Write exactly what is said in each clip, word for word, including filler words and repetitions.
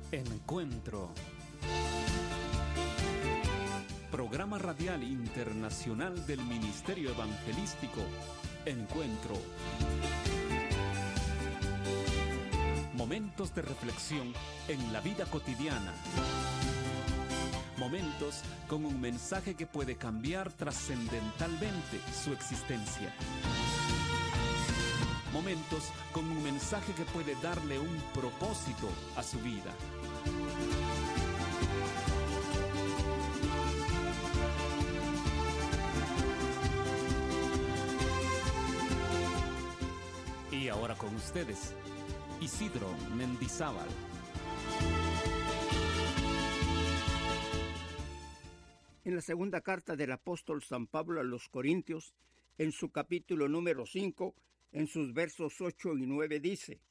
Encuentro. Programa radial internacional del Ministerio Evangelístico Encuentro. Momentos de reflexión en la vida cotidiana. Momentos con un mensaje que puede cambiar trascendentalmente su existencia. Momentos con un mensaje que puede darle un propósito a su vida. Y ahora con ustedes, Isidro Mendizábal. En la segunda carta del apóstol San Pablo a los Corintios, en su capítulo número cinco, en sus versos ocho y nueve dice: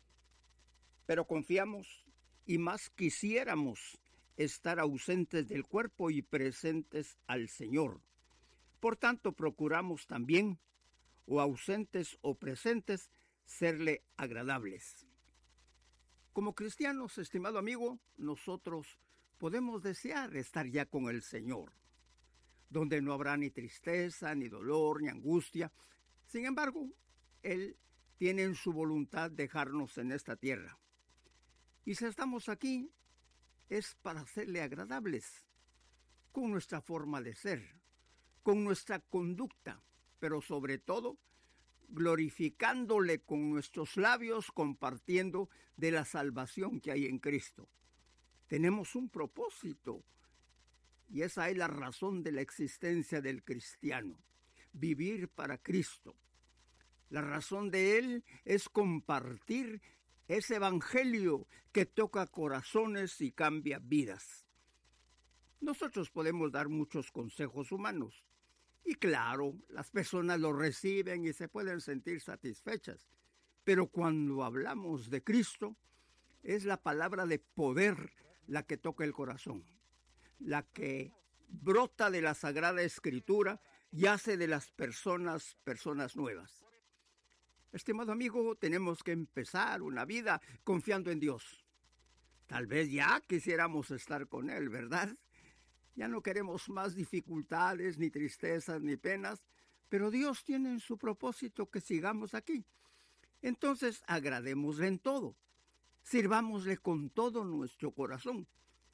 pero confiamos y más quisiéramos estar ausentes del cuerpo y presentes al Señor. Por tanto, procuramos también, o ausentes o presentes, serle agradables. Como cristianos, estimado amigo, nosotros podemos desear estar ya con el Señor, donde no habrá ni tristeza, ni dolor, ni angustia. Sin embargo, Él tiene en su voluntad dejarnos en esta tierra. Y si estamos aquí, es para serle agradables, con nuestra forma de ser, con nuestra conducta, pero sobre todo, glorificándole con nuestros labios, compartiendo de la salvación que hay en Cristo. Tenemos un propósito, y esa es la razón de la existencia del cristiano: vivir para Cristo. La razón de él es compartir ese evangelio que toca corazones y cambia vidas. Nosotros podemos dar muchos consejos humanos, y claro, las personas lo reciben y se pueden sentir satisfechas. Pero cuando hablamos de Cristo, es la palabra de poder la que toca el corazón, la que brota de la Sagrada Escritura y hace de las personas personas nuevas. Estimado amigo, tenemos que empezar una vida confiando en Dios. Tal vez ya quisiéramos estar con Él, ¿verdad? Ya no queremos más dificultades, ni tristezas, ni penas, pero Dios tiene en su propósito que sigamos aquí. Entonces, agradémosle en todo. Sirvámosle con todo nuestro corazón.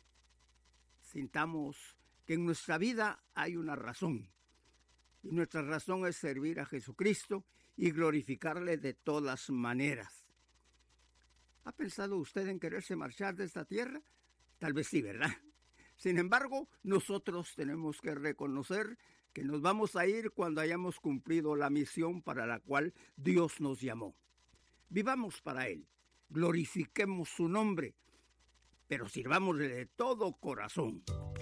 Sintamos que en nuestra vida hay una razón. Y nuestra razón es servir a Jesucristo y glorificarle de todas maneras. ¿Ha pensado usted en quererse marchar de esta tierra? Tal vez sí, ¿verdad? Sin embargo, nosotros tenemos que reconocer que nos vamos a ir cuando hayamos cumplido la misión para la cual Dios nos llamó. Vivamos para Él, glorifiquemos su nombre, pero sirvámosle de todo corazón.